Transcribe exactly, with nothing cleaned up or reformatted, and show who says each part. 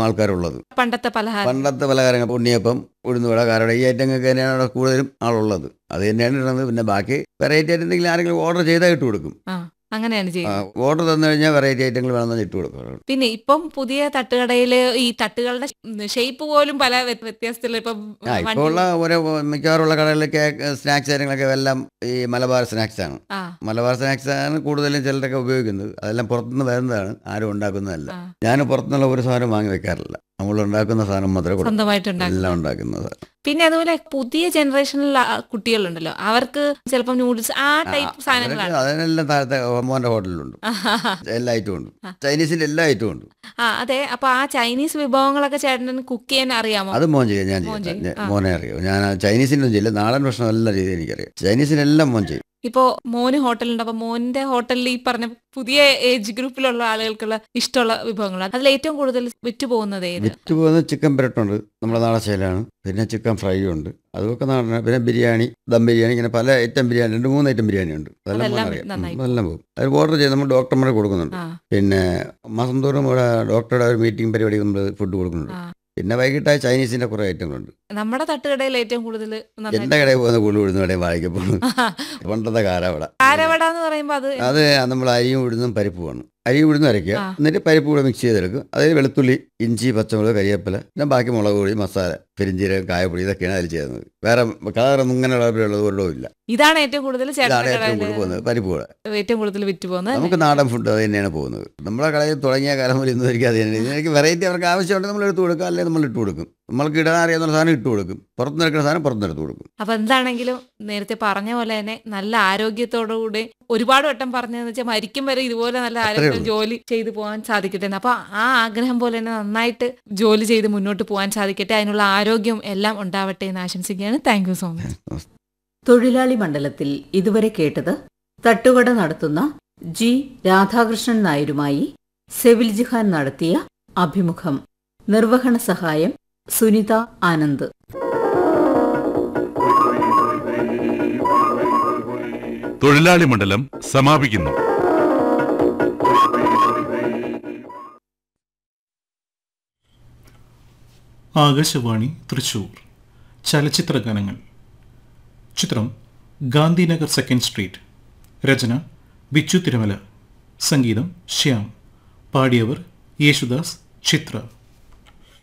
Speaker 1: ആൾക്കാരുള്ളത്.
Speaker 2: പണ്ടത്തെ പലഹാരം
Speaker 1: പണ്ടത്തെ പലഹാരങ്ങൾ ഉണ്ണിയപ്പം, ഉഴുന്നുവട, കാരവട ഈ ഐറ്റങ്ങൾക്ക് തന്നെയാണ് അവിടെ കൂടുതലും ആളുള്ളത്. അത് തന്നെയാണ് ഇടുന്നത്. പിന്നെ ബാക്കി വെറൈറ്റി ആയിട്ട് എന്തെങ്കിലും ആരെങ്കിലും ഓർഡർ ചെയ്താൽ ഇട്ട് കൊടുക്കും.
Speaker 2: ആ അങ്ങനെയാണ് ചെയ്യുന്നത്.
Speaker 1: ഓർഡർ തന്നു കഴിഞ്ഞാൽ വെറൈറ്റി ഐറ്റങ്ങൾ വേണമെന്ന് ഇട്ട് കൊടുക്കും.
Speaker 2: പിന്നെ ഇപ്പം പുതിയ തട്ടുകടയില് ഈ തട്ടുകളുടെ ഷേപ്പ് പോലും പല വ്യ- വ്യത്യാസത്തില് ഇപ്പം
Speaker 1: ആ ഇപ്പോൾ ഉള്ള ഓരോ മിക്കവാറുള്ള കടകളിലൊക്കെ സ്നാക്സ് കാര്യങ്ങളൊക്കെ എല്ലാം ഈ മലബാർ സ്നാക്സ് ആണ്.
Speaker 2: ആ
Speaker 1: മലബാർ സ്നാക്സ് ആണ് കൂടുതലും ചിലരൊക്കെ ഉപയോഗിക്കുന്നത്. അതെല്ലാം പുറത്തുനിന്ന് വരുന്നതാണ്, ആരും ഉണ്ടാക്കുന്നതല്ല.
Speaker 2: ആ.
Speaker 1: ഞാൻ പുറത്തുനിന്നുള്ള ഒരു സാധനം വാങ്ങി വെക്കാറില്ല. നമ്മൾ ഉണ്ടാക്കുന്ന സാധനം മാത്രമേ കൊടുക്കൂ.
Speaker 2: സ്വന്തമായിട്ടുണ്ടാക്കും.
Speaker 1: എല്ലാം ഉണ്ടാക്കുന്നത്.
Speaker 2: പിന്നെ അതുപോലെ പുതിയ ജനറേഷനിലുള്ള ആ കുട്ടികളുണ്ടല്ലോ, അവർക്ക് ചിലപ്പോൾ നൂഡിൽസ് ആ ടൈപ്പ് സാധനങ്ങളാണ്.
Speaker 1: അതിനെല്ലാം താഴത്തെ മോൻ്റെ ഹോട്ടലിലുണ്ട്. എല്ലാ ഐറ്റവും ഉണ്ട്. ചൈനീസിന്റെ എല്ലാ ഐറ്റവും ഉണ്ട്.
Speaker 2: ആ അതെ. അപ്പൊ ആ ചൈനീസ് വിഭവങ്ങളൊക്കെ ചേട്ടന് കുക്ക് ചെയ്യാൻ അറിയാമോ?
Speaker 1: അത് മോൻ ചെയ്യും, ഞാൻ
Speaker 2: മോൻ
Speaker 1: ചെയ്യും.
Speaker 2: ചെയ്യും. ആ.
Speaker 1: മോനെ അറിയാം. ഞാൻ ചൈനീസിൻ്റെ ഒന്നും ചെയ്യില്ല, നാടൻ ഭക്ഷണം എല്ലാ രീതിയും എനിക്കറിയാം. ചൈനീസിനെല്ലാം മോൻ ചെയ്യും.
Speaker 2: ഇപ്പോ മോന് ഹോട്ടലുണ്ട്. അപ്പൊ മോന്റെ ഹോട്ടലിൽ ഈ പറഞ്ഞ പുതിയ ഏജ് ഗ്രൂപ്പിലുള്ള ആളുകൾക്കുള്ള ഇഷ്ടമുള്ള വിഭവങ്ങളാണ്. അതിൽ ഏറ്റവും കൂടുതൽ വിറ്റ് പോകുന്നത് ഏത്?
Speaker 1: വിറ്റ് പോകുന്നത് ചിക്കൻ ബ്രെഡുണ്ട്, നമ്മുടെ നാടൻ ശൈലാണ്. പിന്നെ ചിക്കൻ ഫ്രൈ ഉണ്ട്, അതൊക്കെ നാടൻ. പിന്നെ ബിരിയാണി, ദം ബിരിയാണി, ഇങ്ങനെ പല ഐറ്റം ബിരിയാണി, രണ്ട് മൂന്ന് ഐറ്റം ബിരിയാണി ഉണ്ട്. അതെല്ലാം
Speaker 2: അതെല്ലാം
Speaker 1: മോനറിയാം.
Speaker 2: നന്നായി
Speaker 1: അതെല്ലാം പോകും. അത് ഓർഡർ ചെയ്ത് നമ്മൾ ഡോക്ടർമാരെ കൊടുക്കുന്നുണ്ട്.
Speaker 2: ആ
Speaker 1: പിന്നെ മാസം തോറും ഇവിടെ ഡോക്ടറുടെ ഒരു മീറ്റിംഗ് പരിപാടി നമ്മൾ ഫുഡ് കൊടുക്കുന്നുണ്ട്.
Speaker 2: ആ.
Speaker 1: പിന്നെ വൈകിട്ടായി ചൈനീസിന്റെ കുറേ ഐറ്റങ്ങളുണ്ട്.
Speaker 2: നമ്മുടെ തട്ടുകടയിൽ ഏറ്റവും കൂടുതൽ
Speaker 1: എന്റെ കടയിൽ പോകുന്ന കൂടുതൽ ഉഴുന്ന കടയിൽ വാങ്ങിക്കാൻ പോകുന്നു. പണ്ടത്തെ കാരവട.
Speaker 2: കാരവട എന്ന് പറയുമ്പോ അത്
Speaker 1: അത് നമ്മൾ അരിയും ഉഴുന്നും പരിപ്പ് വേണം. അരി ഉഴുന്ന് അരയ്ക്കുക,
Speaker 2: ആ.
Speaker 1: എന്നിട്ട് പരിപ്പ് കൂടെ മിക്സ് ചെയ്തെടുക്കും. അതിൽ വെളുത്തുള്ളി, ഇഞ്ചി, പച്ചമുളക്, കരിവേപ്പില, പിന്നെ ബാക്കി മുളക് പൊടി, മസാല, പെരിഞ്ചീരകം, കായപ്പൊടി, ഇതൊക്കെയാണ് അതിൽ ചെയ്യുന്നത്. വേറെ കളറൊന്നും ഇങ്ങനെ ഉള്ളത് ഒരിടവും ഇല്ല.
Speaker 2: ഇതാണ് ഏറ്റവും കൂടുതൽ
Speaker 1: ഇതാണ്
Speaker 2: ചേട്ടന്റെ
Speaker 1: ഏറ്റവും കൂടുതൽ
Speaker 2: കടയിൽ
Speaker 1: പോകുന്നത്, പരിപ്പ് കൂടെ.
Speaker 2: ഏറ്റവും കൂടുതൽ വിറ്റ് പോകുന്നത്.
Speaker 1: നമുക്ക് നാടൻ ഫുഡ് അത് തന്നെയാണ് പോകുന്നത്. നമ്മളെ കടയിൽ തുടങ്ങിയ കാലം മുതൽ ഇന്ന് വരിക അത് തന്നെയാണ്. ഇതിലേക്ക് വെറൈറ്റി അവർക്ക് ആവശ്യമുണ്ടെങ്കിൽ നമ്മൾ എടുത്ത് കൊടുക്കുക, അല്ലെങ്കിൽ നമ്മൾ ഇട്ട് കൊടുക്കും. നമ്മൾക്ക് ഇടാൻ അറിയാവുന്ന സാധനം ഇട്ട് കൊടുക്കും, പുറത്തുനിന്ന് എടുക്കുന്ന സാധനം പുറത്തുനിന്ന് എടുത്ത് കൊടുക്കും.
Speaker 2: അപ്പൊ എന്താണെങ്കിലും നേരത്തെ പറഞ്ഞ പോലെ തന്നെ നല്ല ആരോഗ്യത്തോടുകൂടി ഒരുപാട് വട്ടം പറഞ്ഞതെന്ന് വെച്ചാൽ മരിക്കും വരെ ഇതുപോലെ നല്ല ആരോഗ്യം ജോലി ചെയ്തു പോകാൻ സാധിക്കട്ടെ എന്ന്. അപ്പൊ ആ ആഗ്രഹം പോലെ തന്നെ നന്നായിട്ട് ജോലി ചെയ്ത് മുന്നോട്ട് പോകാൻ സാധിക്കട്ടെ, അതിനുള്ള ആരോഗ്യം എല്ലാം ഉണ്ടാവട്ടെ എന്ന് ആശംസിക്കുകയാണ്. Thank you so much.
Speaker 3: തൊഴിലാളി മണ്ഡലത്തിൽ ഇതുവരെ കേട്ടത് തട്ടുകട നടത്തുന്ന ജി രാധാകൃഷ്ണൻ നായരുമായി സെവിൽ ജിഹാൻ നടത്തിയ അഭിമുഖം. നിർവഹണ സഹായം സുനിത ആനന്ദ്.
Speaker 4: തൊഴിലാളി മണ്ഡലം സമാപിക്കുന്നു.
Speaker 5: ആകാശവാണി തൃശൂർ. ചലച്ചിത്ര ഗാനങ്ങൾ. ചിത്രം ഗാന്ധിനഗർ സെക്കൻഡ് സ്ട്രീറ്റ്. രചന ബിച്ചു തിരുമല. സംഗീതം ശ്യാം. പാടിയവർ യേശുദാസ്, ചിത്ര.